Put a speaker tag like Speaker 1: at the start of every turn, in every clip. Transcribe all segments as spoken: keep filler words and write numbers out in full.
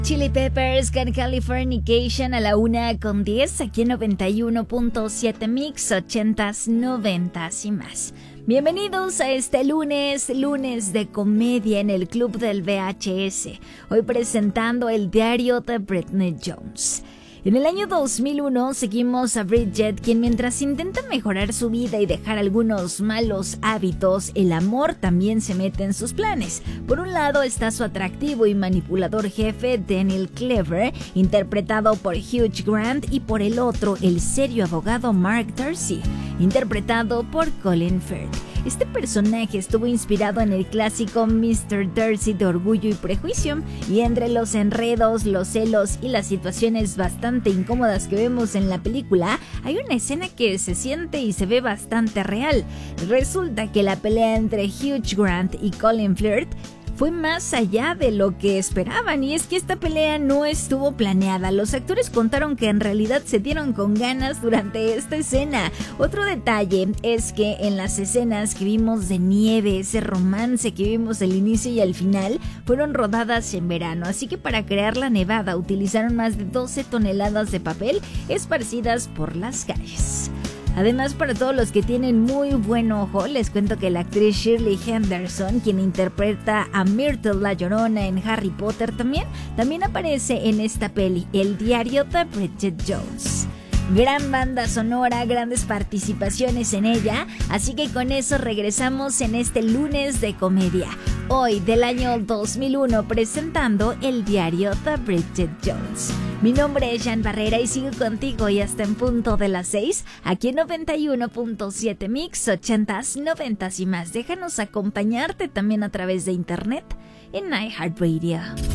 Speaker 1: Chili Peppers con Californication a la una con diez, aquí en noventa y uno punto siete Mix, ochentas, noventas y más. Bienvenidos a este lunes, lunes de comedia en el Club del V H S. Hoy presentando el diario de Britney Jones. En el año dos mil uno seguimos a Bridget, quien mientras intenta mejorar su vida y dejar algunos malos hábitos, el amor también se mete en sus planes. Por un lado está su atractivo y manipulador jefe Daniel Cleaver, interpretado por Hugh Grant, y por el otro el serio abogado Mark Darcy, interpretado por Colin Firth. Este personaje estuvo inspirado en el clásico mister Darcy de Orgullo y Prejuicio, y entre los enredos, los celos y las situaciones bastante incómodas que vemos en la película, hay una escena que se siente y se ve bastante real. Resulta que la pelea entre Hugh Grant y Colin Firth fue más allá de lo que esperaban, y es que esta pelea no estuvo planeada. Los actores contaron que en realidad se dieron con ganas durante esta escena. Otro detalle es que en las escenas que vimos de nieve, ese romance que vimos al inicio y al final, fueron rodadas en verano, así que para crear la nevada utilizaron más de doce toneladas de papel esparcidas por las calles. Además, para todos los que tienen muy buen ojo, les cuento que la actriz Shirley Henderson, quien interpreta a Myrtle la Llorona en Harry Potter, también, también aparece en esta peli, El diario de Bridget Jones. Gran banda sonora, grandes participaciones en ella, así que con eso regresamos en este lunes de comedia. Hoy del año dos mil uno presentando El diario de Bridget Jones. Mi nombre es Jan Barrera y sigo contigo y hasta en punto de las seis, aquí en noventa y uno punto siete Mix, ochentas, noventas y más. Déjanos acompañarte también a través de internet en iHeartRadio.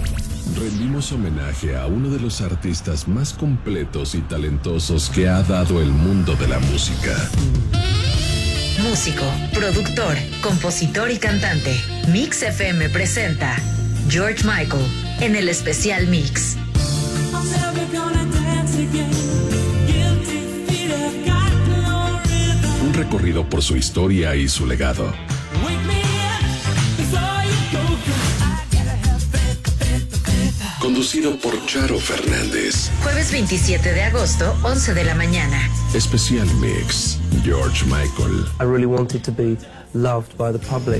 Speaker 2: Rendimos homenaje a uno de los artistas más completos y talentosos que ha dado el mundo de la música.
Speaker 3: Músico, productor, compositor y cantante. Mix F M presenta George Michael en el especial Mix.
Speaker 2: Un recorrido por su historia y su legado. Conducido por Charo Fernández.
Speaker 3: Jueves veintisiete de agosto, once de la mañana.
Speaker 2: Especial Mix, George Michael.
Speaker 4: I really wanted to be loved by the public.